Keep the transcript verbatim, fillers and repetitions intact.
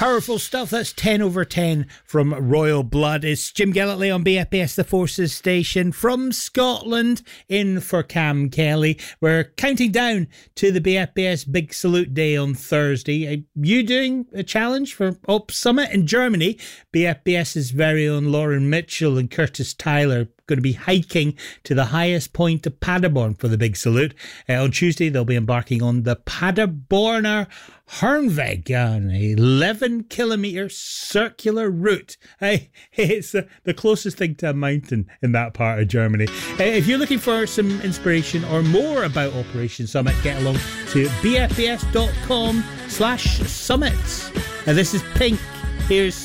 Powerful stuff. That's ten over ten from Royal Blood. It's Jim Gillitley on B F B S The Forces station from Scotland, in for Cam Kelly. We're counting down to the B F B S Big Salute Day on Thursday. Are you doing a challenge for Op Summit in Germany? BFBS's very own Lauren Mitchell and Curtis Tyler going to be hiking to the highest point of Paderborn for the Big Salute. Uh, on Tuesday, they'll be embarking on the Paderborner Hernweg, an eleven kilometre circular route. Hey, it's the, the closest thing to a mountain in that part of Germany. Uh, if you're looking for some inspiration or more about Operation Summit, get along to bfbs.com slash summits. And this is Pink. Here's